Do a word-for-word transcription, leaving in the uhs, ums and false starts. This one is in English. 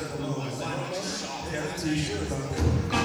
let them know. Like, had a t-shirt on.